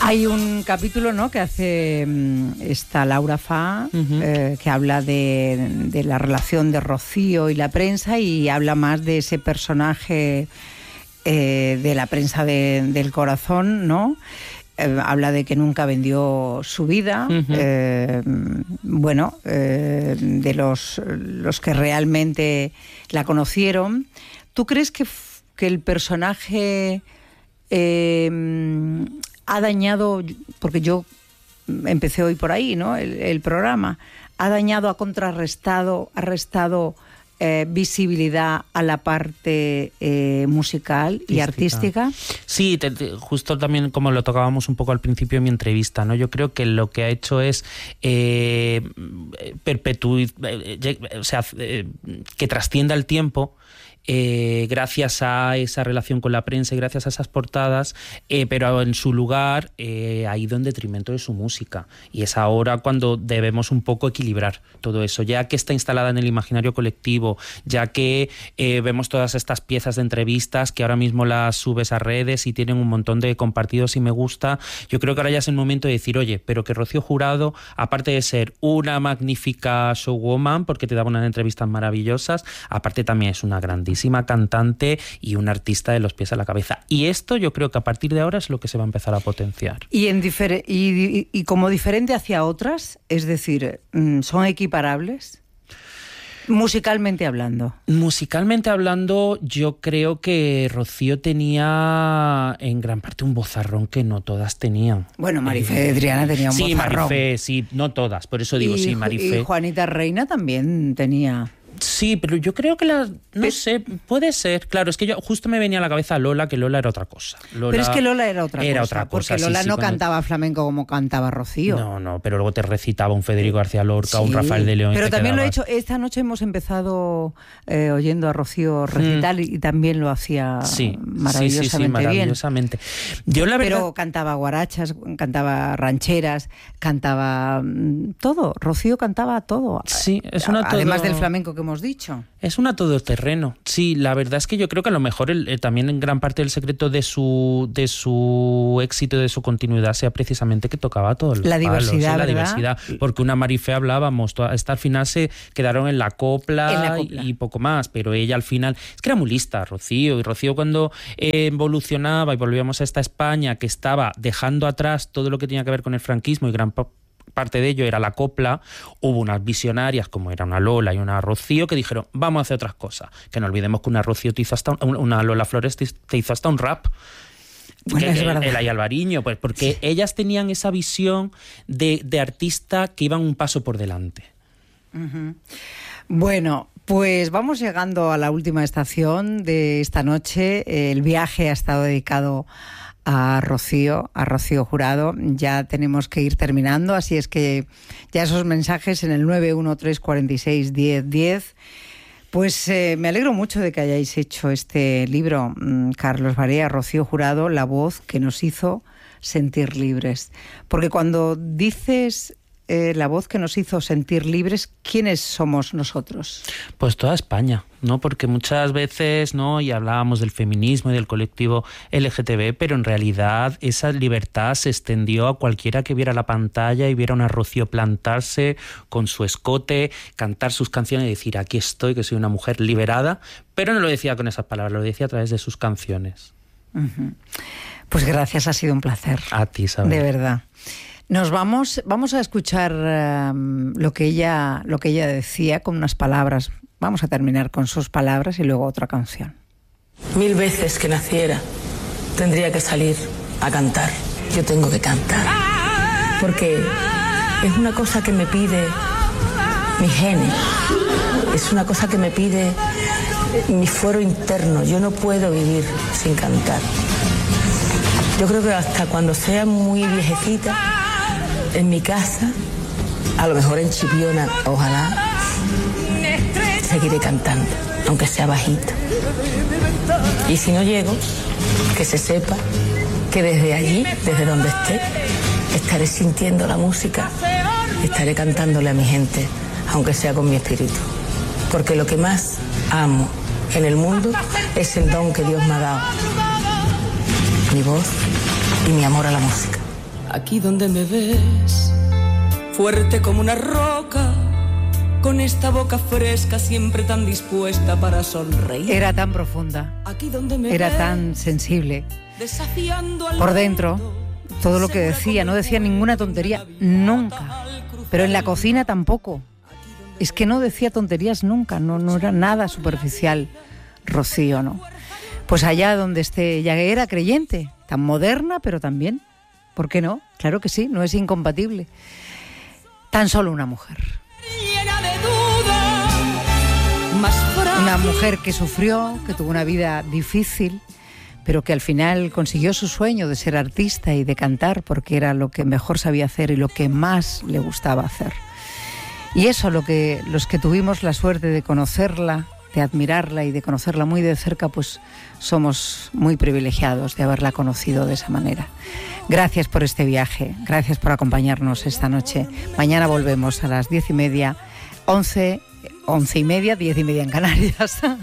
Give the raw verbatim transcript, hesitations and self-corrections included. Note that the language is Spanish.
Hay un capítulo, ¿no?, que hace esta Laura Fa, uh-huh. eh, que habla de, de la relación de Rocío y la prensa, y habla más de ese personaje eh, de la prensa de, del corazón, ¿no? Eh, habla de que nunca vendió su vida, uh-huh. eh, bueno, eh, de los, los que realmente la conocieron. ¿Tú crees que, que el personaje eh, ha dañado, porque yo empecé hoy por ahí, ¿no?, el, el programa, ha dañado, ha contrarrestado, ha restado eh, visibilidad a la parte eh, musical artística. y artística? Sí, te, te, justo también como lo tocábamos un poco al principio de mi entrevista, ¿no? Yo creo que lo que ha hecho es eh, perpetuar, eh, o sea, eh, que trascienda el tiempo. Eh, gracias a esa relación con la prensa y gracias a esas portadas, eh, pero en su lugar eh, ha ido en detrimento de su música, y es ahora cuando debemos un poco equilibrar todo eso, ya que está instalada en el imaginario colectivo, ya que eh, vemos todas estas piezas de entrevistas que ahora mismo las subes a redes y tienen un montón de compartidos y me gusta. Yo creo que ahora ya es el momento de decir, oye, pero que Rocío Jurado, aparte de ser una magnífica showwoman, porque te daba unas entrevistas maravillosas, aparte también es una grandísima cantante y un artista de los pies a la cabeza. Y esto yo creo que a partir de ahora es lo que se va a empezar a potenciar. Y, en difer- y, y, y como diferente hacia otras, es decir, ¿son equiparables? Musicalmente hablando. Musicalmente hablando, yo creo que Rocío tenía en gran parte un vozarrón que no todas tenían. Bueno, Marifé de Triana tenía un sí, vozarrón. Sí, Marifé, sí, no todas, por eso digo y, sí, Marifé. Y Juanita Reina también tenía... Sí, pero yo creo que la... No sé, puede ser. Claro, es que yo justo me venía a la cabeza Lola, que Lola era otra cosa. Lola pero es que Lola era otra era cosa. Otra cosa porque Lola sí, no sí, cantaba cuando... flamenco como cantaba Rocío. No, no, pero luego te recitaba un Federico García Lorca, sí, un Rafael de León. Pero también quedabas... lo he hecho. Esta noche hemos empezado eh, oyendo a Rocío recital mm. y, y también lo hacía sí, maravillosamente, sí, sí, sí, maravillosamente bien. Yo, la verdad... Pero cantaba guarachas, cantaba rancheras, cantaba todo. Rocío cantaba todo. Sí, es una todo... Además del flamenco que hemos dicho. Es una todoterreno. Sí, la verdad es que yo creo que a lo mejor el, el, también en gran parte del secreto de su de su éxito, de su continuidad, sea precisamente que tocaba todos los la diversidad, palos, ¿eh? La ¿verdad? diversidad, porque una Marifé hablábamos, toda, hasta al final se quedaron en la, copla, en la copla y poco más, pero ella al final es que era muy lista, Rocío, y Rocío cuando eh, evolucionaba y volvíamos a esta España que estaba dejando atrás todo lo que tenía que ver con el franquismo y gran parte de ello era la copla, hubo unas visionarias como era una Lola y una Rocío que dijeron, vamos a hacer otras cosas, que no olvidemos que una Rocío te hizo hasta un, una Lola Flores te, te hizo hasta un rap. Bueno, que, es verdad. El Ay Alvariño, pues porque sí. ellas tenían esa visión de, de artista que iban un paso por delante. Uh-huh. Bueno, pues vamos llegando a la última estación de esta noche. El viaje ha estado dedicado a Rocío, a Rocío Jurado. Ya tenemos que ir terminando, así es que ya esos mensajes en el nueve uno tres cuatro seis diez diez. Pues eh, me alegro mucho de que hayáis hecho este libro, Carlos Barea, Rocío Jurado, la voz que nos hizo sentir libres. Porque cuando dices eh, la voz que nos hizo sentir libres, ¿quiénes somos nosotros? Pues toda España, ¿no? Porque muchas veces, ¿no?, y hablábamos del feminismo y del colectivo L G T B, pero en realidad esa libertad se extendió a cualquiera que viera la pantalla y viera a una Rocío plantarse con su escote, cantar sus canciones y decir, aquí estoy, que soy una mujer liberada, pero no lo decía con esas palabras, lo decía a través de sus canciones. Uh-huh. Pues gracias, ha sido un placer. A ti, Isabel. De verdad. Nos vamos, vamos a escuchar um, lo que ella, lo que ella decía con unas palabras. Vamos a terminar con sus palabras y luego otra canción. Mil veces que naciera, tendría que salir a cantar. Yo tengo que cantar. Porque es una cosa que me pide mi genes. Es una cosa que me pide mi fuero interno. Yo no puedo vivir sin cantar. Yo creo que hasta cuando sea muy viejecita, en mi casa, a lo mejor en Chipiona, ojalá, seguiré cantando, aunque sea bajito. Y si no llego, que se sepa que desde allí, desde donde esté, estaré sintiendo la música, estaré cantándole a mi gente, aunque sea con mi espíritu. Porque lo que más amo en el mundo es el don que Dios me ha dado, mi voz y mi amor a la música. aquí donde me ves, fuerte como una roca, con esta boca fresca siempre tan dispuesta para sonreír. Era tan profunda, Aquí donde me era ves, tan sensible. desafiando al Por dentro, mundo, todo lo que decía, no decía ninguna tontería, nunca. Pero en la cocina tampoco. Es que no decía tonterías nunca, no, no era nada superficial, Rocío, ¿no? Pues allá donde esté, ella era creyente, tan moderna, pero también, ¿por qué no? Claro que sí, no es incompatible. Tan solo una mujer. llena de dudas, más frágil. Una mujer que sufrió, que tuvo una vida difícil, pero que al final consiguió su sueño de ser artista y de cantar, porque era lo que mejor sabía hacer y lo que más le gustaba hacer. Y eso, lo que los que tuvimos la suerte de conocerla, de admirarla y de conocerla muy de cerca, pues somos muy privilegiados de haberla conocido de esa manera. Gracias por este viaje, gracias por acompañarnos esta noche. Mañana volvemos a las diez y media, once, once y media, diez y media en Canarias.